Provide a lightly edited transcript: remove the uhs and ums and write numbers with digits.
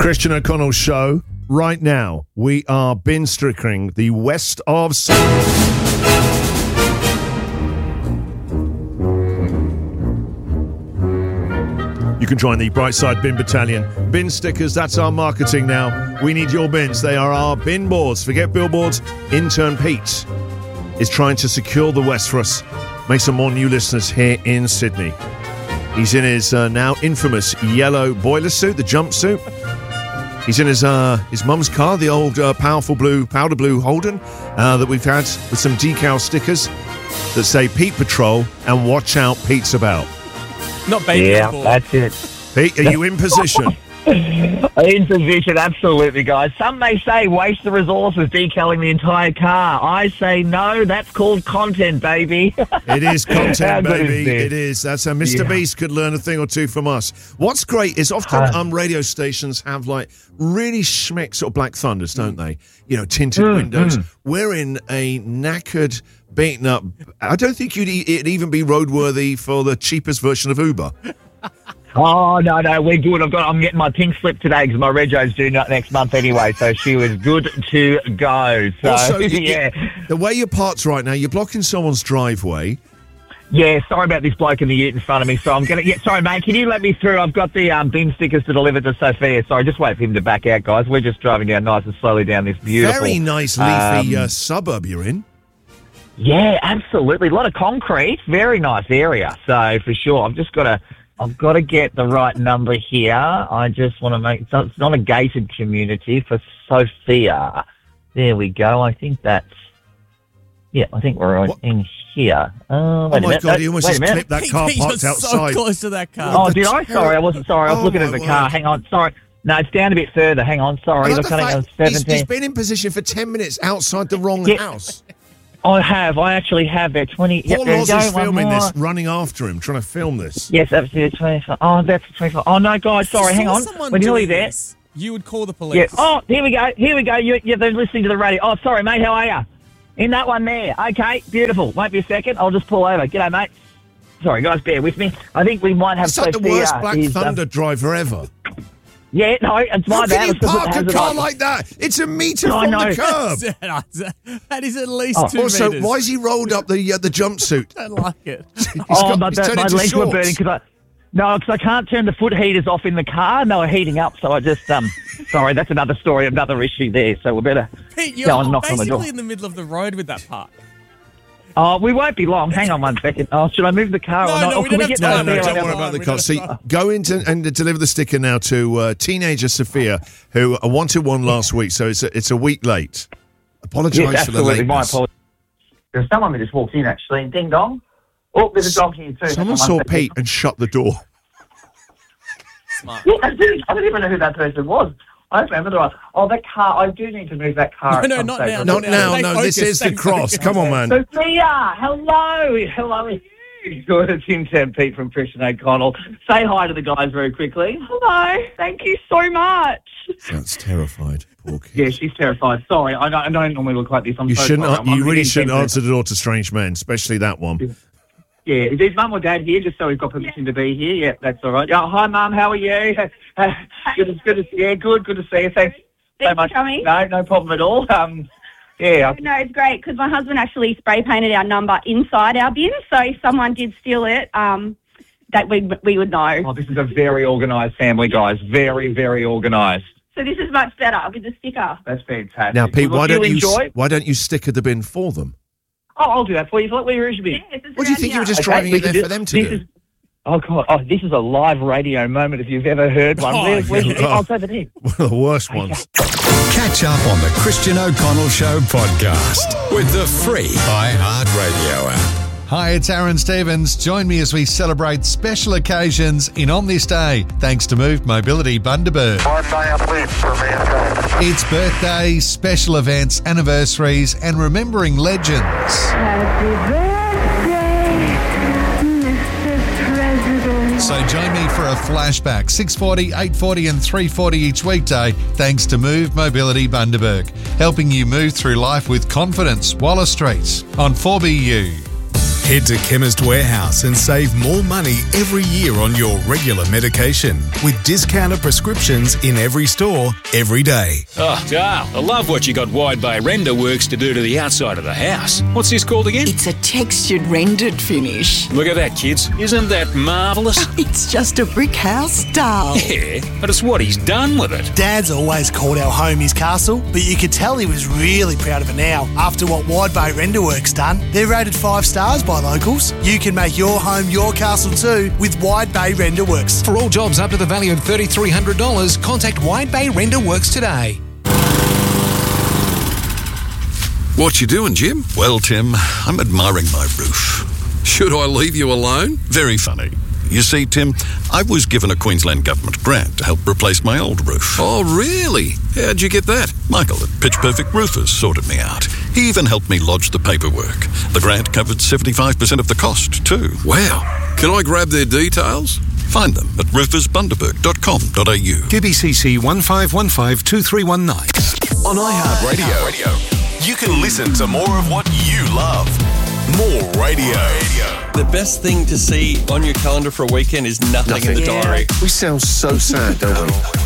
Christian O'Connell Show. Right now, we are bin strickering the west of Sydney. You can join the Brightside Bin Battalion. Bin stickers, that's our marketing now. We need your bins. They are our bin boards. Forget billboards. Intern Pete is trying to secure the West for us. Make some more new listeners here in Sydney. He's in his now infamous yellow boiler suit, the jumpsuit. He's in his mum's car, the old powerful powder blue Holden that we've had with some decal stickers that say Pete Patrol and Watch Out Pete's About. Not baby. Yeah, that's it. Pete, are you in position? In position, absolutely, guys. Some may say waste the resources decaling the entire car. I say no, that's called content, baby. It is content, How good baby. is this? It is. That's how Mr. Beast could learn a thing or two from us. What's great is often radio stations have like really schmick sort of Black Thunders, don't they? You know, tinted windows. We're in a knackered, beaten up. I don't think it'd even be roadworthy for the cheapest version of Uber. Oh, no, we're good. I'm getting my pink slip today because my rego's due next month anyway, so she was good to go. So, Also, yeah. The way you're parked right now, you're blocking someone's driveway. Yeah, sorry about this bloke in the ute in front of me. So I'm going to... Yeah, sorry, mate, can you let me through? I've got the bin stickers to deliver to Sophia. Sorry, just wait for him to back out, guys. We're just driving down nice and slowly down this beautiful... Very nice leafy suburb you're in. Yeah, absolutely. A lot of concrete. Very nice area. So, for sure, I've got to get the right number here. I just want to make... It's not a gated community for Sophia. There we go. I think that's... Yeah, I think we're in here. Oh, my God, you almost just clipped that car parked outside. So close to that car. Oh, did I? Sorry, I wasn't sorry. I was looking at the car. Hang on, sorry. No, it's down a bit further. Hang on, sorry. Look, I was 17. He's been in position for 10 minutes outside the wrong house. I have. I actually have. There 20. Paul Yep, Oz is filming this, running after him, trying to film this. Yes, that's the 25. Oh, that's the 25. Oh, no, guys, sorry. Hang on. We're nearly there. This, you would call the police. Yeah. Oh, here we go. You're listening to the radio. Oh, sorry, mate. How are you? In that one there. Okay, beautiful. Won't be a second. I'll just pull over. G'day, mate. Sorry, guys, bear with me. I think we might have It's like the worst Black Thunder driver ever. Yeah, no, it's my bad. How can you park a car like that? It's a metre from the curb. That is at least 2 meters. Also, why has he rolled up the jumpsuit? I don't like it. My legs were burning because I can't turn the foot heaters off in the car. No, heating up, so I just sorry, that's another story, another issue there. So we better go and knock on the door. Basically in the middle of the road with that part. Oh, we won't be long. Hang on 1 second. Oh, should I move the car or not? No, don't worry about the car. See, go into and deliver the sticker now to teenager Sophia, who wanted one last week, so it's a week late. Apologise for the lateness. My apologies. There's someone that just walked in, actually. Ding dong. Oh, there's a dog here too. Someone saw Pete and shut the door. Smart. Yeah, I don't even know who that person was. I remember that car. I do need to move that car. No, not now. Not now. No, this is the cross. Come on, man. Sophia, hello. Good, it's Intern Pete from Christian O'Connell. Say hi to the guys very quickly. Hello, thank you so much. Sounds terrified. Poor kid. Yeah, she's terrified. Sorry, I don't normally look like this. You really shouldn't answer the door to strange men, especially that one. Yeah, is his mum or dad here, just so we've got permission to be here? Yeah, that's all right. Oh, hi, Mum, how are you? Good to see you. Thanks so much. For coming. No problem at all. Yeah. No, it's great because my husband actually spray painted our number inside our bin, so if someone did steal it, that we would know. Oh, this is a very organised family, guys. Very, very organised. So this is much better with the sticker. That's fantastic. Now, Pete, why don't you sticker the bin for them? Oh, I'll do that for you. Where is your bin? Yeah, what do you think you were just driving it there for them to do? Oh, God. Oh, this is a live radio moment if you've ever heard one. Where's over there? One of the worst ones. Catch up on the Christian O'Connell Show podcast with the free iHeartRadio app. Hi, it's Aaron Stevens. Join me as we celebrate special occasions in On This Day, thanks to Moved Mobility Bundaberg. It's birthdays, special events, anniversaries, and remembering legends. Happy birthday, Mr. President. So join me for a flashback, 6:40, 8:40 and 3:40 each weekday, thanks to Moved Mobility Bundaberg, helping you move through life with confidence. Wallace Street on 4BU. Head to Chemist Warehouse and save more money every year on your regular medication with discounted prescriptions in every store, every day. Oh, Dale, I love what you got Wide Bay Render Works to do to the outside of the house. What's this called again? It's a textured rendered finish. Look at that, kids. Isn't that marvellous? It's just a brick house, Dale. Yeah, but it's what he's done with it. Dad's always called our home his castle, but you could tell he was really proud of it now after what Wide Bay Render Works done. They're rated 5 stars by locals. You can make your home your castle too with Wide Bay Render Works. For all jobs up to the value of $3,300, contact Wide Bay Render Works today. What you doing, Jim? Well, Tim, I'm admiring my roof. Should I leave you alone? Very funny. You see, Tim, I was given a Queensland Government grant to help replace my old roof. Oh, really? How'd you get that? Michael at Pitch Perfect Roofers sorted me out. He even helped me lodge the paperwork. The grant covered 75% of the cost, too. Wow. Can I grab their details? Find them at roofersbundaberg.com.au. QBCC 15152319. On iHeartRadio, you can listen to more of what you love. More radio. The best thing to see on your calendar for a weekend is nothing in the diary. We sound so sad, don't we?